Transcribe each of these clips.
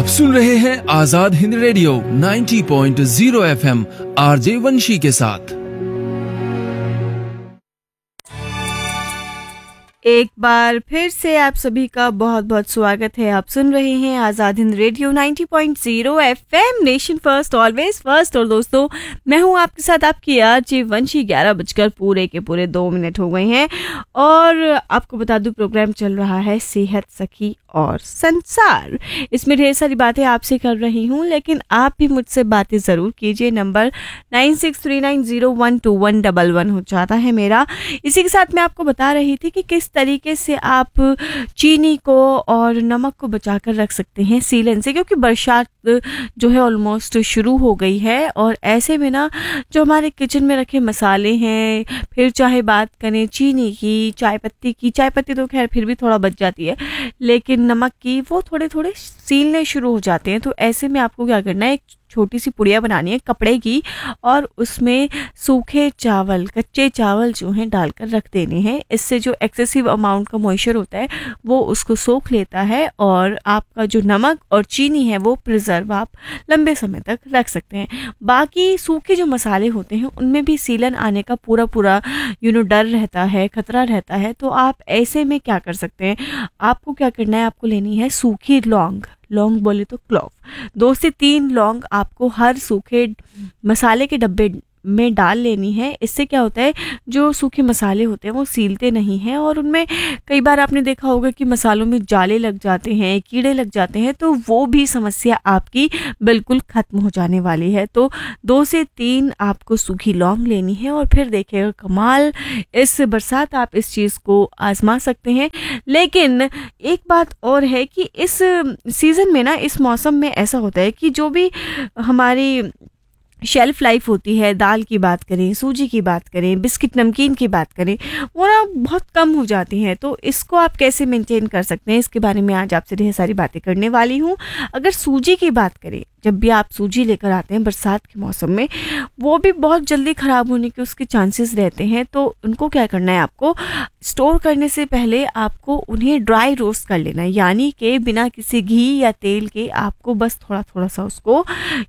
आप सुन रहे हैं Azad Hind radio 90.0 FM RJ वंशी के साथ। एक बार फिर से आप सभी का बहुत बहुत स्वागत है। आप सुन रहे हैं Azad Hind radio 90.0 FM, nation first always first. और दोस्तों, मैं हूं आपके साथ आपकी आरजे वंशी। 11:02 हो गए हैं और आपको बता दूं, प्रोग्राम चल रहा है सेहत सखी और संसार। इसमें ढेर सारी बातें आपसे कर रही हूं, लेकिन आप भी मुझसे बातें ज़रूर कीजिए। नंबर 9639012111 हो जाता है मेरा। इसी के साथ मैं आपको बता रही थी कि किस तरीके से आप चीनी को और नमक को बचा कर रख सकते हैं सीलन से, क्योंकि बरसात जो है ऑलमोस्ट शुरू हो गई है। और ऐसे में ना, जो हमारे किचन में रखे मसाले हैं, फिर चाहे बात करें चीनी की, चाय पत्ती तो खैर फिर भी थोड़ा बच जाती है, लेकिन नमक की वो थोड़े थोड़े सीलने शुरू हो जाते हैं। तो ऐसे में आपको क्या करना है, एक छोटी सी पुड़िया बनानी है कपड़े की, और उसमें सूखे चावल, कच्चे चावल जो हैं डालकर रख देने हैं। इससे जो एक्सेसिव अमाउंट का मॉइस्चर होता है वो उसको सोख लेता है, और आपका जो नमक और चीनी है वो प्रिजर्व आप लंबे समय तक रख सकते हैं। बाकी सूखे जो मसाले होते हैं उनमें भी सीलन आने का पूरा डर रहता है, खतरा रहता है। तो आप ऐसे में क्या कर सकते हैं, आपको क्या करना है, आपको लेनी है सूखी लौंग बोले तो क्लॉव। 2 से 3 लौंग आपको हर सूखे मसाले के डब्बे में डाल लेनी है। इससे क्या होता है, जो सूखे मसाले होते हैं वो सीलते नहीं हैं, और उनमें कई बार आपने देखा होगा कि मसालों में जाले लग जाते हैं, कीड़े लग जाते हैं। तो वो भी समस्या आपकी बिल्कुल खत्म हो जाने वाली है। तो 2 से 3 आपको सूखी लौंग लेनी है, और फिर देखिएगा कमाल। इस बरसात आप इस चीज़ को आजमा सकते हैं। लेकिन एक बात और है कि इस सीज़न में ना, इस मौसम में ऐसा होता है कि जो भी हमारी शेल्फ लाइफ होती है, दाल की बात करें, सूजी की बात करें, बिस्किट नमकीन की बात करें, वो ना बहुत कम हो जाती हैं। तो इसको आप कैसे मेंटेन कर सकते हैं, इसके बारे में आज आपसे ढेर सारी बातें करने वाली हूँ। अगर सूजी की बात करें, जब भी आप सूजी लेकर आते हैं बरसात के मौसम में, वो भी बहुत जल्दी ख़राब होने के उसके चांसेस रहते हैं। तो उनको क्या करना है, आपको स्टोर करने से पहले आपको उन्हें ड्राई रोस्ट कर लेना है, यानी कि बिना किसी घी या तेल के आपको बस थोड़ा सा उसको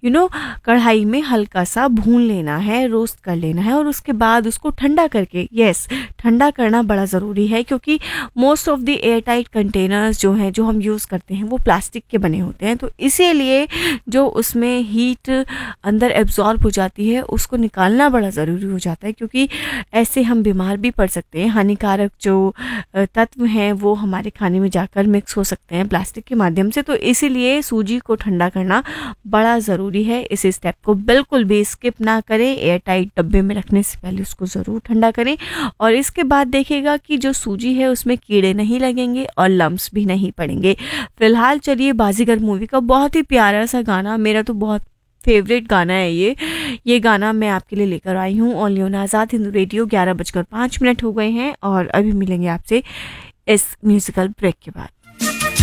कढ़ाई में हल्का सा भून लेना है, रोस्ट कर लेना है। और उसके बाद उसको ठंडा करके, ठंडा करना बड़ा ज़रूरी है, क्योंकि most of the air tight containers जो हैं, जो हम यूज़ करते हैं, वो प्लास्टिक के बने होते हैं। तो इसीलिए जो उसमें हीट अंदर एब्जॉर्ब हो जाती है, उसको निकालना बड़ा ज़रूरी हो जाता है, क्योंकि ऐसे हम बीमार भी पड़ सकते हैं। हानिकारक जो तत्व हैं वो हमारे खाने में जाकर मिक्स हो सकते हैं प्लास्टिक के माध्यम से। तो इसीलिए सूजी को ठंडा करना बड़ा ज़रूरी है। इस स्टेप को बिल्कुल भी स्किप ना करें। एयर टाइट डब्बे में रखने से पहले उसको ज़रूर ठंडा करें, और इसके बाद देखिएगा कि जो सूजी है उसमें कीड़े नहीं लगेंगे और लम्स भी नहीं पड़ेंगे। फिलहाल चलिए, बाजीगर मूवी का बहुत ही प्यारा सा गाना, मेरा तो बहुत फेवरेट गाना है ये गाना मैं आपके लिए लेकर आई हूँ। Only on Azad Hind radio. 11:05 हो गए हैं, और अभी मिलेंगे आपसे इस म्यूजिकल ब्रेक के बाद।